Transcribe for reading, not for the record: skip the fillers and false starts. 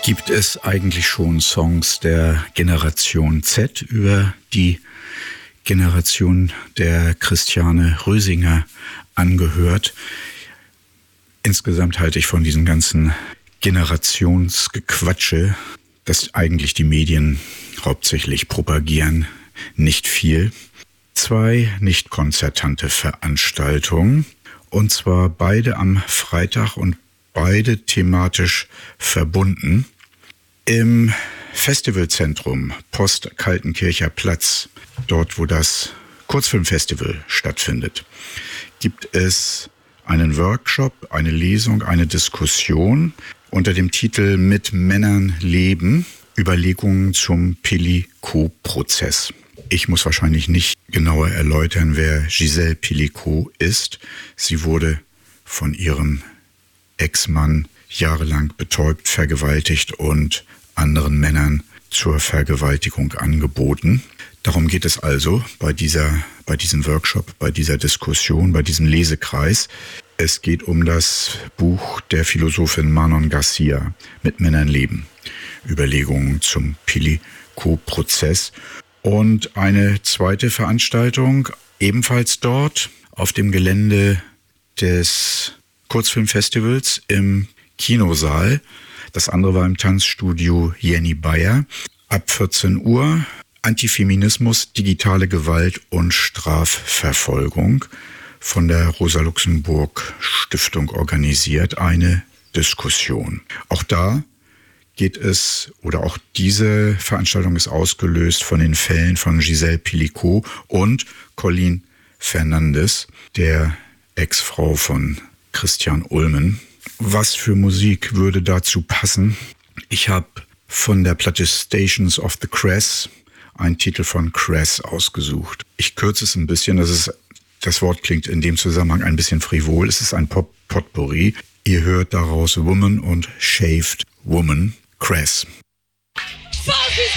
Gibt es eigentlich schon Songs der Generation Z über die Generation der Christiane Rösinger angehört? Insgesamt halte ich von diesen ganzen Generationsgequatsche, das eigentlich die Medien hauptsächlich propagieren, nicht viel. 2 nicht konzertante Veranstaltungen, und zwar beide am Freitag und beide thematisch verbunden. Im Festivalzentrum Post Kaltenkircher Platz, dort wo das Kurzfilmfestival stattfindet, gibt es einen Workshop, eine Lesung, eine Diskussion unter dem Titel Mit Männern leben, Überlegungen zum Pellicot-Prozess. Ich muss wahrscheinlich nicht genauer erläutern, wer Gisèle Pelicot ist. Sie wurde von ihrem Ex-Mann jahrelang betäubt, vergewaltigt und anderen Männern zur Vergewaltigung angeboten. Darum geht es also bei diesem Workshop, bei dieser Diskussion, bei diesem Lesekreis. Es geht um das Buch der Philosophin Manon Garcia, Mit Männern leben, Überlegungen zum Pellicot-Prozess. Und eine zweite Veranstaltung, ebenfalls dort auf dem Gelände des Kurzfilmfestivals im Kinosaal. Das andere war im Tanzstudio Jenny Bayer. Ab 14 Uhr Antifeminismus, digitale Gewalt und Strafverfolgung, von der Rosa-Luxemburg-Stiftung organisiert, eine Diskussion. Auch da geht es, oder auch diese Veranstaltung ist ausgelöst von den Fällen von Gisèle Pelicot und Colleen Fernandes, der Ex-Frau von Christian Ulmen. Was für Musik würde dazu passen? Ich habe von der Platte Stations of the Cress einen Titel von Cress ausgesucht. Ich kürze es ein bisschen, das Wort klingt in dem Zusammenhang ein bisschen frivol. Es ist ein Potpourri. Ihr hört daraus Woman und Shaved Woman, Cress. Focus!